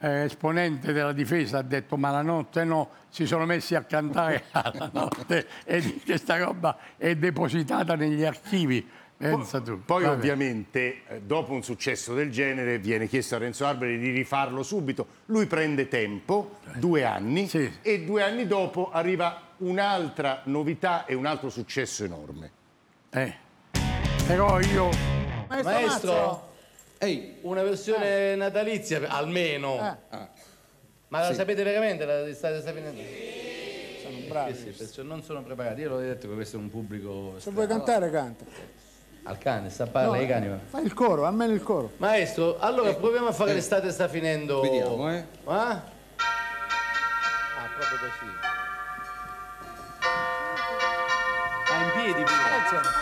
esponente della difesa ha detto ma la notte no, si sono messi a cantare alla notte e questa roba è depositata negli archivi. Pensa tu. Poi Vabbè. ovviamente dopo un successo del genere viene chiesto a Renzo Arbore di rifarlo subito. Lui prende tempo, 2 anni, Sì. e 2 anni dopo arriva un'altra novità e un altro successo enorme. Però io Maestro, Ehi, una versione natalizia almeno. Ma la sapete veramente? La state finendo? Sono bravi. Sì, perciò non sono preparati. Io l'ho detto che questo è un pubblico. Se vuoi cantare, canta. Al cane, sta a parlare ai cani. Fai il coro, almeno il coro. Maestro, allora proviamo a fare l'estate sta finendo. Vediamo, Ah, proprio così. Ah, in piedi pure.